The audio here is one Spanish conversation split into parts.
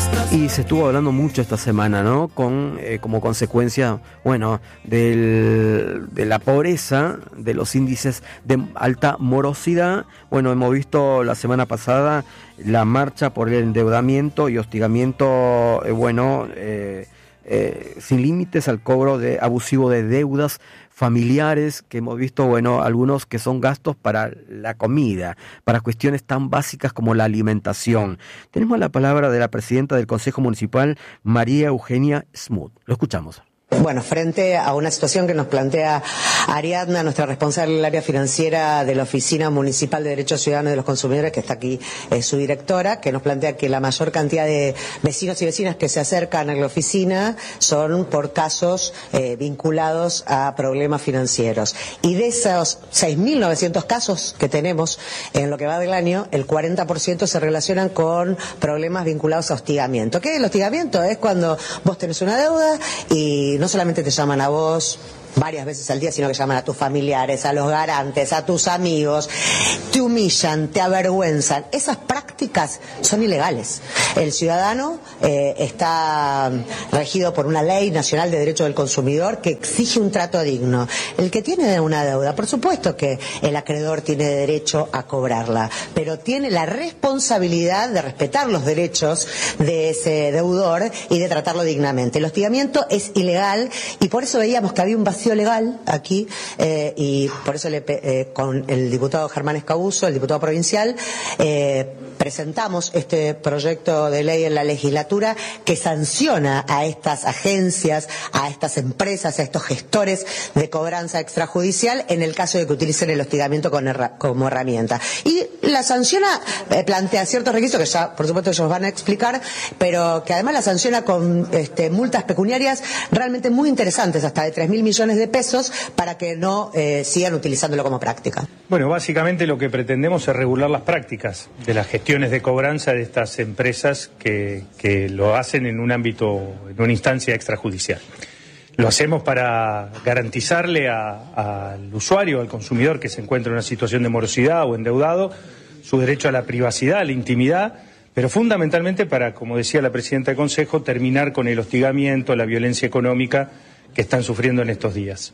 Y se estuvo hablando mucho esta semana, ¿no? Como consecuencia, bueno, de la pobreza, de los índices de alta morosidad. Bueno, hemos visto la semana pasada la marcha por el endeudamiento y hostigamiento, sin límites al cobro abusivo de deudas familiares, que hemos visto, bueno, algunos que son gastos para la comida, para cuestiones tan básicas como la alimentación. Tenemos la palabra de la presidenta del Consejo Municipal, María Eugenia Smoot. Lo escuchamos. Bueno, frente a una situación que nos plantea Ariadna, nuestra responsable del área financiera de la Oficina Municipal de Derechos Ciudadanos de los Consumidores, que está aquí su directora, que nos plantea que la mayor cantidad de vecinos y vecinas que se acercan a la oficina son por casos vinculados a problemas financieros. Y de esos 6.900 casos que tenemos en lo que va del año, el 40% se relacionan con problemas vinculados a hostigamiento. ¿Qué es el hostigamiento? Es cuando vos tenés una deuda y no solamente te llaman a vos varias veces al día, sino que llaman a tus familiares, a los garantes, a tus amigos, te humillan, te avergüenzan. Esas prácticas son ilegales. El ciudadano está regido por una ley nacional de derecho del consumidor que exige un trato digno. El que tiene una deuda, por supuesto que el acreedor tiene derecho a cobrarla, pero tiene la responsabilidad de respetar los derechos de ese deudor y de tratarlo dignamente. El hostigamiento es ilegal y por eso veíamos que había un vacío legal aquí y por eso con el diputado Germán Escabuso, el diputado provincial, presentamos este proyecto de ley en la legislatura que sanciona a estas agencias, a estas empresas, a estos gestores de cobranza extrajudicial en el caso de que utilicen el hostigamiento como herramienta. Y la sanciona plantea ciertos requisitos que ya, por supuesto, ellos van a explicar, pero que además la sanciona con multas pecuniarias realmente muy interesantes, hasta de 3.000 millones de pesos, para que no sigan utilizándolo como práctica. Bueno, básicamente lo que pretendemos es regular las prácticas de las gestiones de cobranza de estas empresas que lo hacen en un ámbito, en una instancia extrajudicial. Lo hacemos para garantizarle al usuario, al consumidor que se encuentra en una situación de morosidad o endeudado, su derecho a la privacidad, a la intimidad, pero fundamentalmente para, como decía la presidenta del Consejo, terminar con el hostigamiento, la violencia económica que están sufriendo en estos días.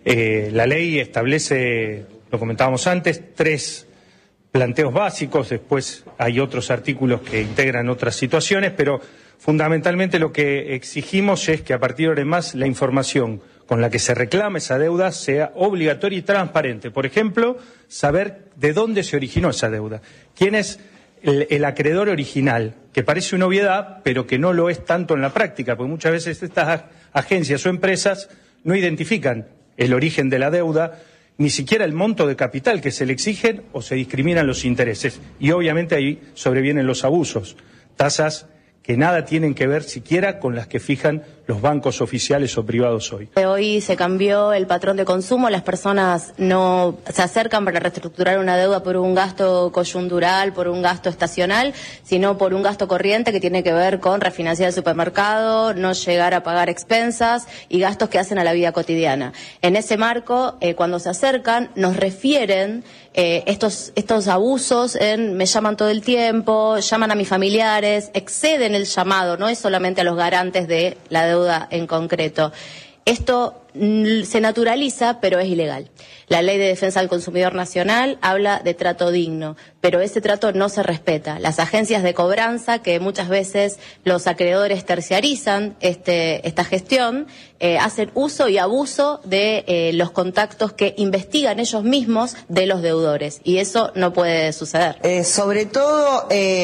La ley establece, lo comentábamos antes, 3 planteos básicos, después hay otros artículos que integran otras situaciones, pero fundamentalmente lo que exigimos es que a partir de ahora en más la información con la que se reclama esa deuda sea obligatoria y transparente. Por ejemplo, saber de dónde se originó esa deuda, quién es el acreedor original, que parece una obviedad, pero que no lo es tanto en la práctica, porque muchas veces estas agencias o empresas no identifican el origen de la deuda, ni siquiera el monto de capital que se le exigen o se discriminan los intereses. Y obviamente ahí sobrevienen los abusos, tasas que nada tienen que ver siquiera con las que fijan los bancos oficiales o privados hoy. Hoy se cambió el patrón de consumo, las personas no se acercan para reestructurar una deuda por un gasto coyuntural, por un gasto estacional, sino por un gasto corriente que tiene que ver con refinanciar el supermercado, no llegar a pagar expensas y gastos que hacen a la vida cotidiana. En ese marco, cuando se acercan, nos refieren estos abusos me llaman todo el tiempo, llaman a mis familiares, exceden el llamado, no es solamente a los garantes de la deuda en concreto. Esto se naturaliza, pero es ilegal. La Ley de Defensa del Consumidor Nacional habla de trato digno, pero ese trato no se respeta. Las agencias de cobranza, que muchas veces los acreedores terciarizan esta gestión, hacen uso y abuso de los contactos que investigan ellos mismos de los deudores, y eso no puede suceder. Sobre todo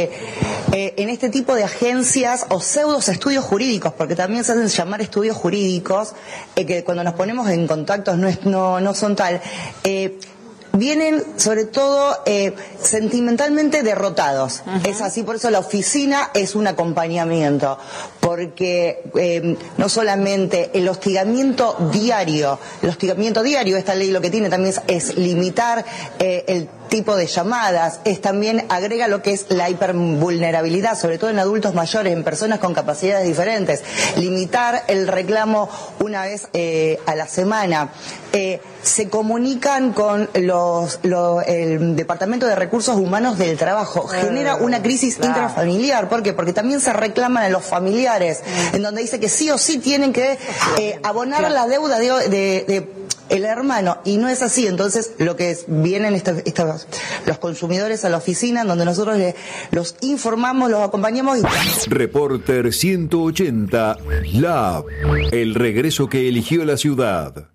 en este tipo de agencias o pseudos estudios jurídicos, porque también se hacen llamar estudios jurídicos, que cuando nos ponemos en contactos no son tal. Vienen sobre todo sentimentalmente derrotados. Es así, por eso la oficina es un acompañamiento, porque no solamente el hostigamiento diario, esta ley lo que tiene también es limitar el tipo de llamadas, es también agrega lo que es la hipervulnerabilidad, sobre todo en adultos mayores, en personas con capacidades diferentes, limitar el reclamo una vez a la semana. Se comunican con el Departamento de Recursos Humanos del Trabajo. Genera una crisis intrafamiliar. ¿Por qué? Porque también se reclaman a los familiares, en donde dice que sí o sí tienen que abonar la deuda de el hermano, y no es así. Entonces lo que vienen los consumidores a la oficina, en donde nosotros los informamos, los acompañamos. Reporter 180, la app, el regreso que eligió la ciudad.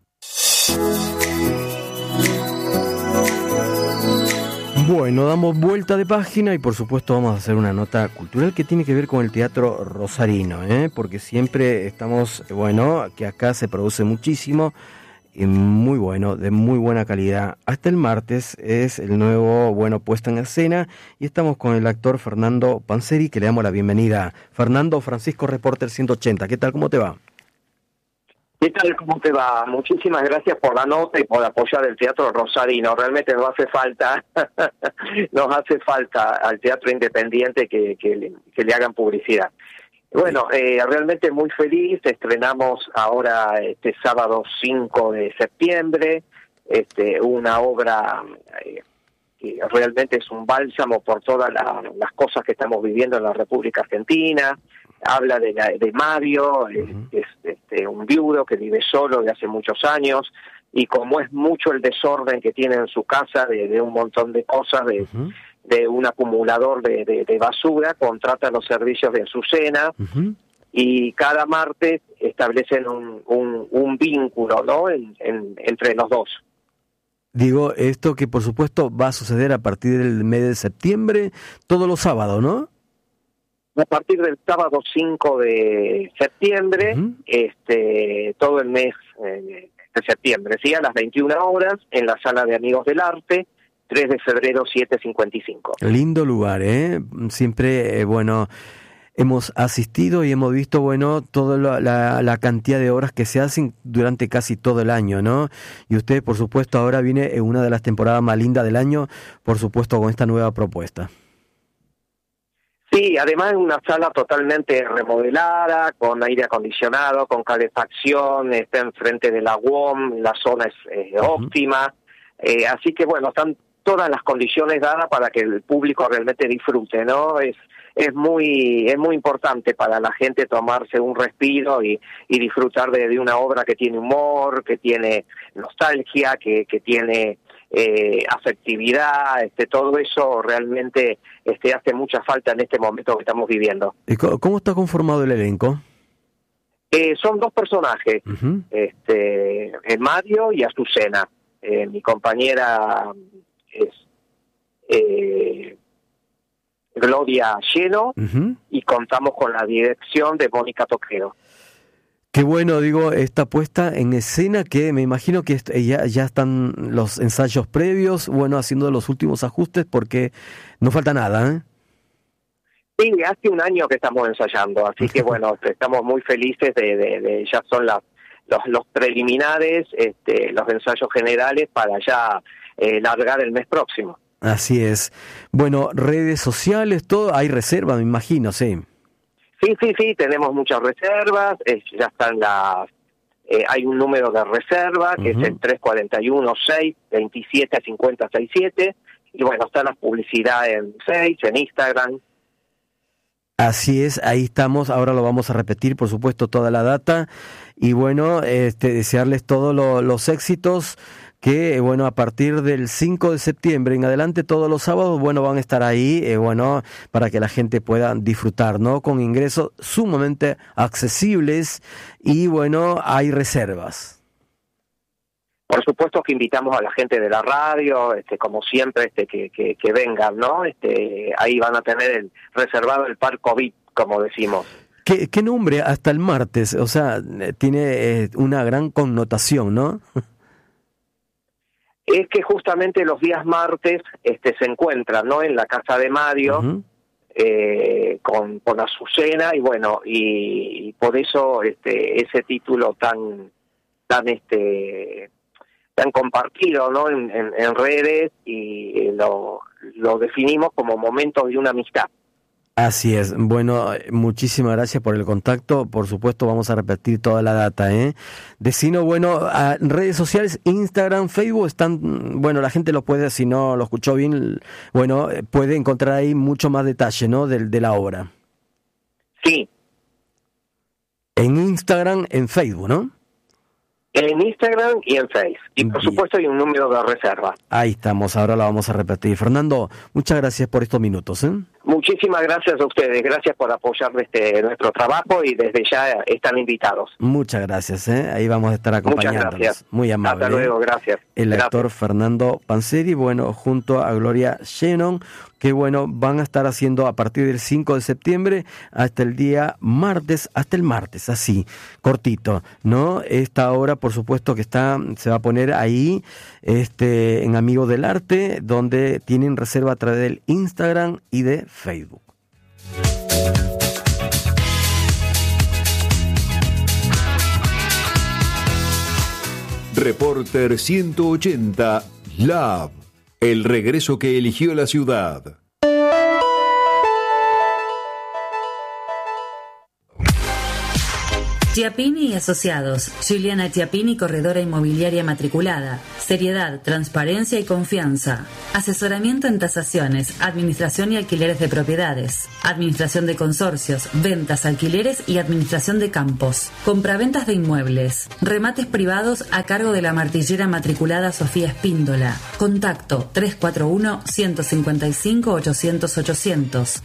Bueno, damos vuelta de página y por supuesto vamos a hacer una nota cultural que tiene que ver con el teatro rosarino, porque siempre estamos, que acá se produce muchísimo y muy bueno, de muy buena calidad. Hasta el martes es el nuevo, puesta en escena, y estamos con el actor Fernando Panzeri, que le damos la bienvenida. Fernando, Francisco, Reporter 180, ¿qué tal? ¿Cómo te va? ¿Qué tal? ¿Cómo te va? Muchísimas gracias por la nota y por apoyar el teatro rosarino. Realmente nos hace falta al teatro independiente que le hagan publicidad. Bueno, realmente muy feliz. Estrenamos ahora este sábado 5 de septiembre una obra que realmente es un bálsamo por todas las cosas que estamos viviendo en la República Argentina. Habla de Mario, que es un viudo que vive solo de hace muchos años, y como es mucho el desorden que tiene en su casa de un montón de cosas, de un acumulador de basura, contrata los servicios de Azucena, y cada martes establecen un vínculo, ¿no?, entre los dos. Digo, esto que por supuesto va a suceder a partir del mes de septiembre, todos los sábados, ¿no? A partir del sábado 5 de septiembre, todo el mes de septiembre, ¿sí? A las 21 horas, en la Sala de Amigos del Arte, 3 de febrero, 7:55. Lindo lugar, siempre, hemos asistido y hemos visto, toda la cantidad de obras que se hacen durante casi todo el año, ¿no? Y usted, por supuesto, ahora viene en una de las temporadas más lindas del año, por supuesto, con esta nueva propuesta. Sí, además es una sala totalmente remodelada, con aire acondicionado, con calefacción, está enfrente de la UOM, la zona es óptima, así que están todas las condiciones dadas para que el público realmente disfrute, ¿no? Es muy importante para la gente tomarse un respiro y disfrutar de una obra que tiene humor, que tiene nostalgia, que tiene afectividad, todo eso realmente hace mucha falta en este momento que estamos viviendo. ¿Y cómo está conformado el elenco? Son dos personajes, Mario y Azucena. Mi compañera es Gloria Lleno, y contamos con la dirección de Mónica Toquero. Qué bueno, esta puesta en escena, que me imagino que ya están los ensayos previos, haciendo los últimos ajustes, porque no falta nada, ¿eh? Sí, hace un año que estamos ensayando, así que estamos muy felices de ya son los preliminares, los ensayos generales para ya largar el mes próximo. Así es. Redes sociales, todo, hay reserva, me imagino, sí. Sí, tenemos muchas reservas, ya están hay un número de reserva que es el 341-627-5067, y está la publicidad en Facebook, en Instagram. Así es, ahí estamos, ahora lo vamos a repetir, por supuesto, toda la data, y desearles todos los éxitos, que a partir del 5 de septiembre en adelante, todos los sábados, van a estar ahí, para que la gente pueda disfrutar, ¿no? Con ingresos sumamente accesibles, y hay reservas. Por supuesto que invitamos a la gente de la radio, como siempre, que vengan, ¿no? Ahí van a tener reservado el par COVID, como decimos. ¿Qué nombre hasta el martes? O sea, tiene una gran connotación, ¿no? Es que justamente los días martes se encuentran, ¿no?, en la casa de Mario, con Azucena, y por eso ese título tan tan compartido, ¿no? en redes, y lo definimos como momentos de una amistad. Así es. Bueno, muchísimas gracias por el contacto. Por supuesto, vamos a repetir toda la data, Decinos, bueno, a redes sociales, Instagram, Facebook, están, bueno, la gente lo puede, si no lo escuchó bien, bueno, puede encontrar ahí mucho más detalle, ¿no? De la obra. Sí. En Instagram, en Facebook, ¿no? En Instagram y en Facebook. Y por supuesto hay un número de reserva. Ahí estamos, ahora lo vamos a repetir. Fernando, muchas gracias por estos minutos. Muchísimas gracias a ustedes, gracias por apoyar nuestro trabajo, y desde ya están invitados. Muchas gracias, ahí vamos a estar acompañándolos. Muchas gracias. Muy amable. Hasta luego, gracias. El actor Fernando Panzeri, bueno, junto a Gloria Shannon, que bueno, van a estar haciendo a partir del 5 de septiembre hasta el día martes, así, cortito, ¿no? Esta obra, por supuesto, que se va a poner ahí, en Amigos del Arte, donde tienen reserva a través del Instagram y de Facebook. Reporter 180 Lab, el regreso que eligió la ciudad. Chiappini y Asociados, Giuliana Chiappini, corredora inmobiliaria matriculada. Seriedad, transparencia y confianza. Asesoramiento en tasaciones, administración y alquileres de propiedades. Administración de consorcios, ventas, alquileres y administración de campos. Compraventas de inmuebles. Remates privados a cargo de la martillera matriculada Sofía Espíndola. Contacto 341-155-800-800.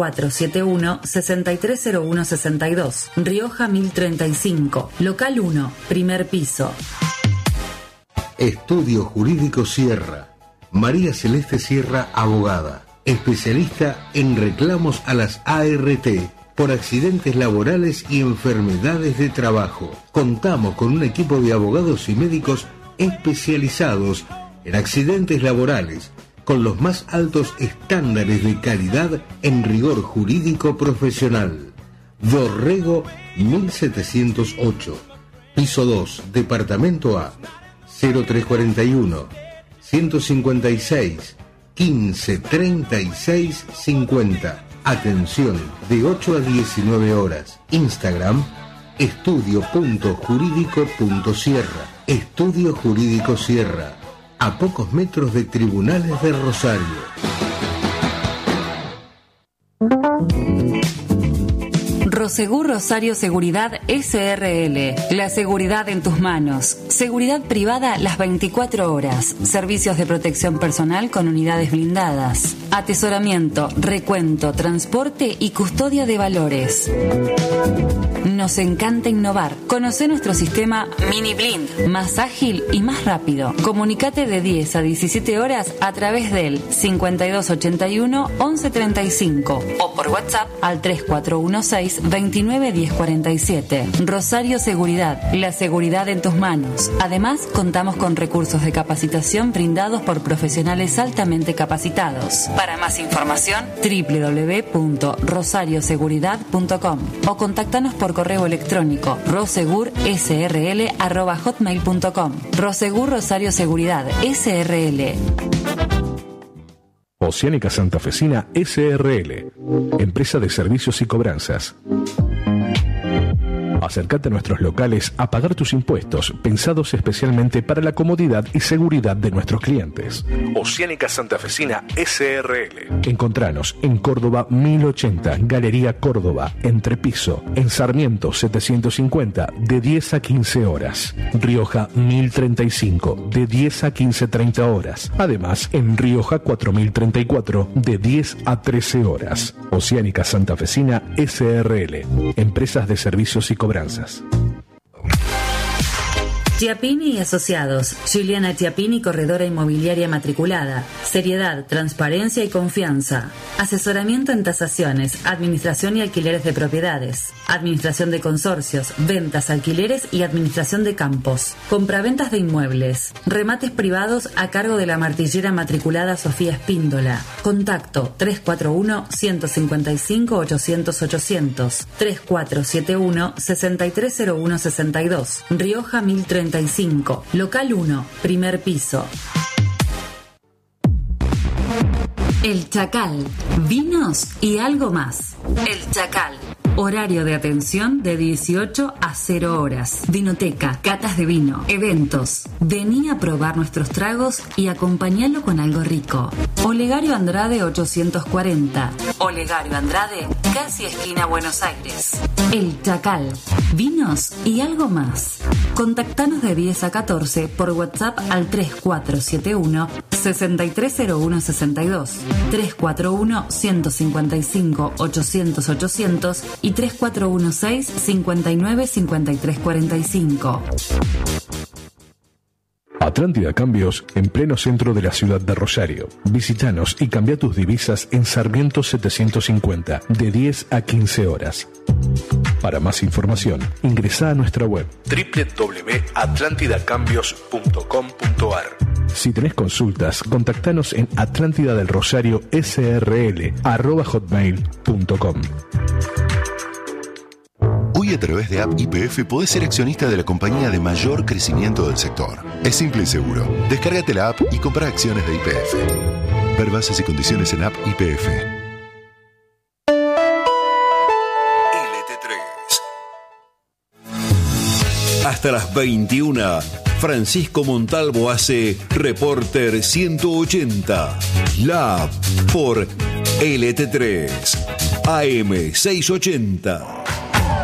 3471-630162. Rioja 1035. Local 1, primer piso. Estudio Jurídico Sierra. María Celeste Sierra, abogada, especialista en reclamos a las ART por accidentes laborales y enfermedades de trabajo. Contamos con un equipo de abogados y médicos especializados en accidentes laborales, con los más altos estándares de calidad en rigor jurídico profesional. Dorrego 1708, piso 2, departamento A, 0341 156 15 36 50. Atención, de 8 a 19 horas. Instagram, estudio.jurídico.sierra. Estudio Jurídico Sierra, a pocos metros de Tribunales de Rosario. Prosegur Rosario Seguridad SRL. La seguridad en tus manos. Seguridad privada las 24 horas. Servicios de protección personal con unidades blindadas. Atesoramiento, recuento, transporte y custodia de valores. Nos encanta innovar. Conoce nuestro sistema Mini Blind, más ágil y más rápido. Comunicate de 10 a 17 horas a través del 5281 1135 o por WhatsApp al 3416 29 1047. Rosario Seguridad, la seguridad en tus manos. Además, contamos con recursos de capacitación brindados por profesionales altamente capacitados. Para más información, www.rosarioseguridad.com o contáctanos por correo electrónico rosegursrl@hotmail.com. Rosegur Rosario Seguridad SRL. Oceánica Santafesina SRL, empresa de servicios y cobranzas. Acércate a nuestros locales a pagar tus impuestos, pensados especialmente para la comodidad y seguridad de nuestros clientes. Oceánica Santafesina SRL. Encontranos en Córdoba 1080, Galería Córdoba, Entrepiso, en Sarmiento 750, de 10 a 15 horas. Rioja 1035, de 10 a 15:30 horas. Además, en Rioja 4034, de 10 a 13 horas. Oceánica Santafesina SRL, empresas de servicios y cobranzas. Chiappini y Asociados, Giuliana Chiappini, corredora inmobiliaria matriculada. Seriedad, transparencia y confianza. Asesoramiento en tasaciones, administración y alquileres de propiedades. Administración de consorcios, ventas, alquileres y administración de campos. Compraventas de inmuebles. Remates privados a cargo de la martillera matriculada Sofía Espíndola. Contacto 341-155-800-800. 3471-630162. Rioja 1035. 155, local 1, primer piso. El Chacal, vinos y algo más. El Chacal. Horario de atención de 18 a 0 horas. Vinoteca, catas de vino, eventos. Vení a probar nuestros tragos y acompañalo con algo rico. Olegario Andrade 840. Olegario Andrade, casi esquina Buenos Aires. El Chacal, vinos y algo más. Contactanos de 10 a 14 por WhatsApp al 3471 630162, 341 155 800 800 y 3416 59 53 45. Atlántida Cambios, en pleno centro de la ciudad de Rosario. Visítanos y cambia tus divisas en Sarmiento 750, de 10 a 15 horas. Para más información, ingresa a nuestra web www.atlantidacambios.com.ar. Si tenés consultas, contactanos en atlantidadelrosario@hotmail.com. Hoy a través de App YPF podés ser accionista de la compañía de mayor crecimiento del sector. Es simple y seguro. Descárgate la app y compra acciones de YPF. Ver bases y condiciones en App YPF. Hasta las 21, Francisco Montalvo hace Reporter 180, Lab por LT3, AM 680.